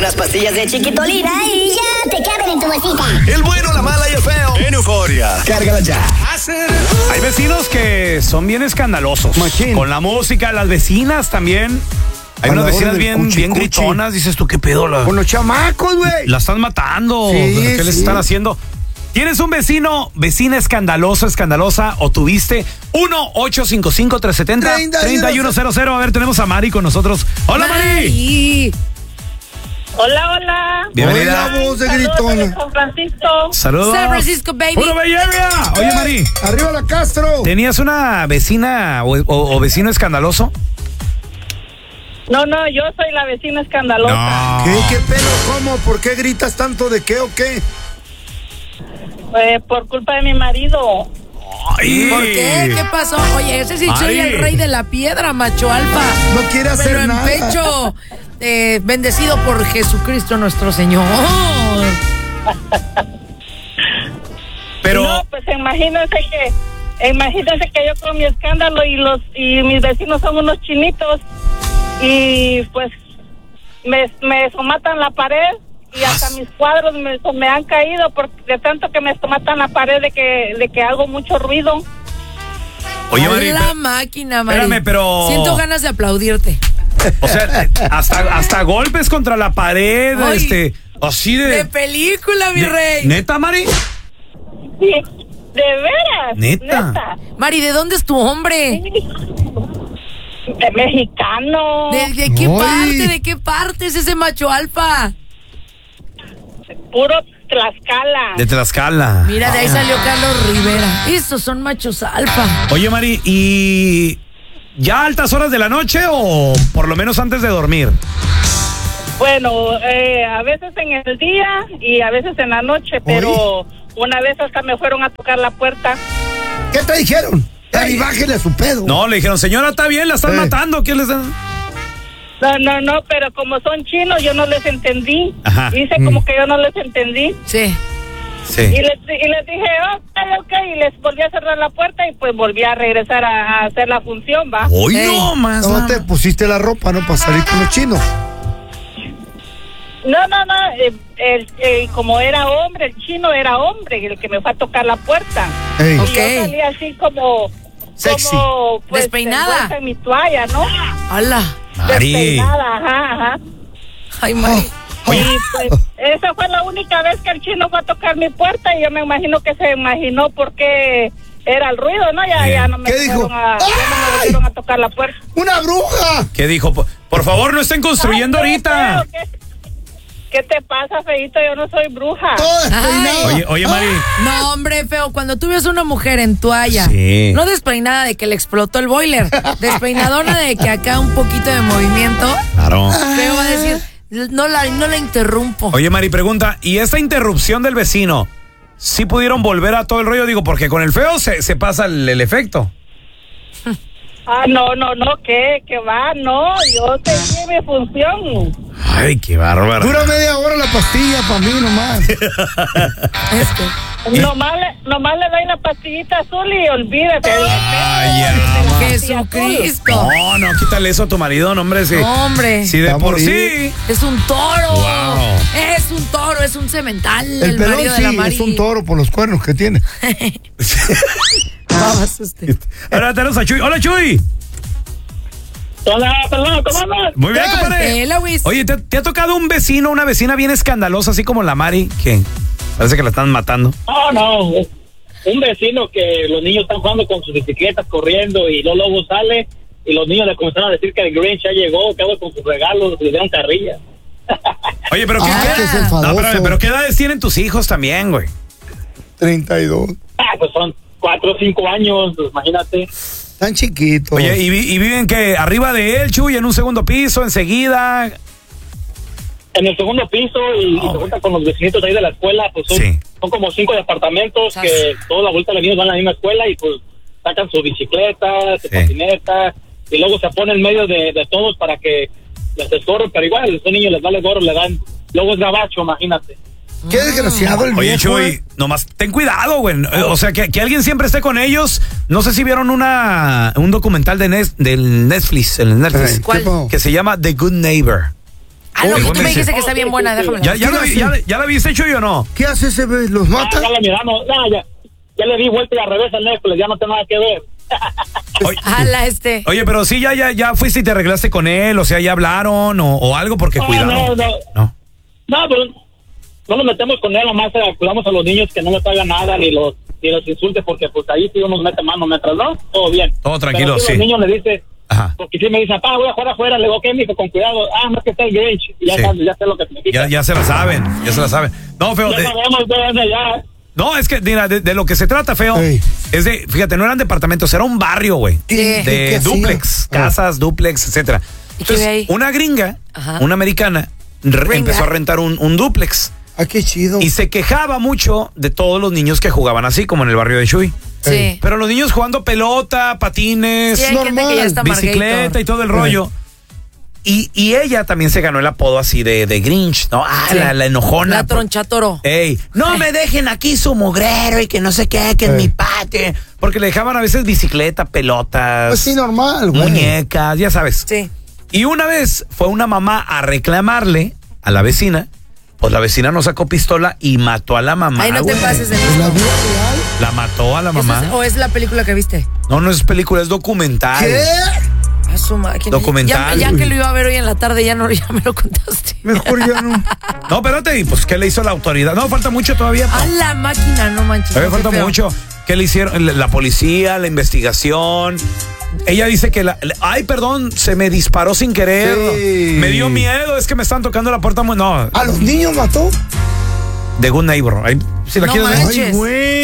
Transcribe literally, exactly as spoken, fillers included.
unas pastillas de Chiquitolina y ya te caben en tu bolsita. El bueno, la mala y el feo. En Euforia. Cárgala ya. Hay vecinos que son bien escandalosos. Machín. Con la música, las vecinas también. Hay A unas la vecinas hora del bien, cuchi, bien cuchi. gritonas. Dices tú, ¿qué pedo? La, Con los chamacos, güey. la están matando. Sí, ¿Qué les sí. están haciendo? ¿Tienes un vecino, vecina escandaloso, escandalosa o tuviste? uno ocho cinco cinco, tres siete cero, tres uno cero cero. A ver, tenemos a Mari con nosotros. ¡Hola, Mari! Mari. Hola, hola. Bienvenida. Hola, voz de Saludos gritona. desde San Francisco. Saludos. San Francisco, baby. ¡Puro Bay Area! Oye, Mari, Arriba la Castro. ¿tenías una vecina o, o- o vecino escandaloso? No, no, yo soy la vecina escandalosa. ¿Qué, qué pelo? ¿Cómo? ¿Por qué gritas tanto? ¿De qué o qué? Eh, por culpa de mi marido. Ay. ¿Por qué? ¿Qué pasó? Oye, ese sí soy Mari. el rey de la piedra, macho alfa. No quiere hacer Pero en nada. pecho, eh, bendecido por Jesucristo nuestro Señor. Pero, No, pues imagínense que, imagínense que yo con mi escándalo y los y mis vecinos son unos chinitos y pues me, me somatan la pared y hasta mis cuadros me, me han caído por, de tanto que me somatan la pared de que, de que hago mucho ruido. oye, A Mari, la pero- máquina, Mari. espérame, pero- Siento ganas de aplaudirte. o sea, hasta, hasta golpes contra la pared, Ay. este, así de... De película, mi Ne- rey. ¿Neta, Mari? Sí, de veras. ¿Neta? Mari, ¿de dónde es tu hombre? De mexicano. ¿De, de qué Ay. parte? ¿De qué parte es ese macho alfa? Puro Tlaxcala. De Tlaxcala. Mira, de ahí salió Carlos Rivera. Esos son machos alfa. Oye, Mari, ¿y ya a altas horas de la noche o por lo menos antes de dormir? Bueno, eh, a veces en el día y a veces en la noche, pero una vez hasta me fueron a tocar la puerta. ¿Qué te dijeron? Ay, bájele a su pedo. No, le dijeron, señora, está bien, la están Eh. matando. ¿Qué les dan? No, no, no, pero como son chinos, yo no les entendí. Ajá. Hice como que yo no les entendí. Sí. Sí. Y les, y les dije, ok, ok, y les volví a cerrar la puerta y pues volví a regresar a, a hacer la función, ¿va? Hoy Ey. no más. No mamá. te pusiste la ropa, ¿no? Para salir con los chinos. No, no, no, eh, el, el- como era hombre, el chino era hombre el que me fue a tocar la puerta. Ey. Y Ok. yo salí así como... Sexy. Como, pues, Despeinada. envuelta en mi toalla, ¿no? ¡Hala! Mari. Despeinada, ajá, ajá. Ay, Mari. Y pues, esa fue la única vez que el chino fue a tocar mi puerta y yo me imagino que se imaginó por qué era el ruido, ¿no? Ya, Eh. ya no me ¿Qué dijo? fueron a, ya no me ¡Ay! volvieron a tocar la puerta. ¡Una bruja! ¿Qué dijo? Por, por favor, no estén construyendo Ay, ahorita. feo, ¿qué, ¿Qué te pasa, feíto? Yo no soy bruja. Todo despeinado. Oye, oye, Mari. No, hombre, feo, cuando tú ves a una mujer en toalla, Sí. no despeinada de que le explotó el boiler, despeinadora de que acá un poquito de movimiento, Claro. feo va a decir, no la, no la interrumpo. Oye, Mari, pregunta, ¿y esta interrupción del vecino, sí pudieron volver a todo el rollo? Digo, porque con el feo se, se pasa el, el efecto. Ah, no, no, no, ¿qué? ¿Qué va? No, yo seguí mi función. Ay, qué bárbaro. Dura media hora la pastilla para mí nomás. Este, Nomás le, nomás le doy la pastillita azul y olvídate. Ay, ya, mamá. Jesucristo. No, no, quítale eso a tu marido, no, hombre. Sí, No, hombre. sí, de Va a por morir. sí. Es un toro. Wow. Es un toro, es un cemental. El, El pelón marido sí, de la Mari. es un toro por los cuernos que tiene. No, asuste. Ahora tenemos a Chuy. Hola, Chuy. Hola, perdón, ¿cómo andas? Muy bien, compadre. Hola, Luis. Oye, ¿te, te ha tocado un vecino, una vecina bien escandalosa, así como la Mari, que parece que la están matando? No, no, un vecino que los niños están jugando con sus bicicletas, corriendo, y luego luego sale y los niños le comenzaron a decir que el Grinch ya llegó, que hago con sus regalos, le dieron carrilla. Oye, pero ¿qué, Ah, qué- que es no, enfadoso. espérame, pero ¿qué edades tienen tus hijos también, güey? treinta y dos. Ah, pues son cuatro o cinco años, pues, imagínate. Tan chiquitos. Oye, ¿y, vi- y viven que arriba de él, Chuy, en un segundo piso, enseguida? En el segundo piso y, y se junta con los vecinitos ahí de la escuela, pues son, Sí. son como cinco departamentos Sas. que toda la vuelta de los niños van a la misma escuela y pues sacan su bicicleta, su Sí. patineta y luego se pone en medio de, de todos para que les estorben, pero igual a esos niños les vale gorro, le dan, luego es gabacho, imagínate. Qué desgraciado el Oye, viejo. Chuy, eh. nomás ten cuidado, güey. O sea, que, que alguien siempre esté con ellos. No sé si vieron una un documental de Nes- del Netflix, el Netflix, Eh, ¿Cuál? ¿qué pasó? que se llama The Good Neighbor. Ah, no, El que buen tú me dice, dijiste que está bien buena, déjame ¿Ya, ya, la, vi- ya, ya la viste, Chuy, o no? ¿Qué hace ese güey? ¿Los Ah, mata? ya la miramos, ya, ya, ya le di vuelta y al revés al Netflix, ya no tengo nada que ver. Oye, Ala, este. oye, pero sí, ya, ya, ya fuiste y te arreglaste con él, o sea, ya hablaron o, o algo, porque No, cuidado. no, no. No. No, pero no nos metemos con él, nomás eh, cuidamos a los niños que no les hagan nada ni los ni los insulte, porque pues ahí sí uno nos mete mano mientras no, todo bien. Todo tranquilo, Pero sí. los niños le dice, Ajá. porque si me dicen, papá, voy a jugar afuera, le digo, ok, mijo, con cuidado, ah, más que está el Grinch, y ya, Sí. sabes, ya sé lo que significa. Ya, ya se la saben, ya se la saben. No, feo. Ya eh, sabemos, ya, ya. no, es que, mira, de, de lo que se trata, feo, Ey. es de, fíjate, no eran departamentos, era un barrio, güey. Sí. De ¿Qué hacía? duplex, Ah. casas, duplex, etcétera. ¿Y qué ve ahí? Una gringa, Ajá. una americana, re- Gringa. empezó a rentar un, un duplex Ah, qué chido. y se quejaba mucho de todos los niños que jugaban así, como en el barrio de Chuy. Sí. Pero los niños jugando pelota, patines, Sí, hay gente que ya está bicicleta Margator. y todo el rollo. Y, y ella también se ganó el apodo así de, de Grinch, ¿no? Ah, Sí. la, la enojona. La tronchatoro. Ey, no me dejen aquí su mugrero y que no sé qué, que en Ey. mi patio. Porque le dejaban a veces bicicleta, pelotas, Pues sí, normal, güey. muñecas, ya sabes. Sí. Y una vez fue una mamá a reclamarle a la vecina, pues la vecina no sacó pistola y mató a la mamá. Ahí no te güey. pases de ¿En la listo. vida real? La mató a la ¿Eso mamá. es- ¿O es la película que viste? No, no es película, es documental. ¿Qué? A su ma- que- Documental. Ya, ya que lo iba a ver hoy en la tarde, ya no, ya me lo contaste. Mejor ya no. No, espérate, y pues ¿qué le hizo la autoridad? No, falta mucho todavía. A la máquina, no manches. Todavía qué falta feo. mucho. ¿Qué le hicieron? La, la policía, la investigación. Ella dice que la, la- ay, perdón, se me disparó sin querer. Sí. Me dio miedo, es que me están tocando la puerta muy. No, ¿A los niños mató? de Good Neighbor. Ahí, si la No quieres ver. manches. Ay, güey.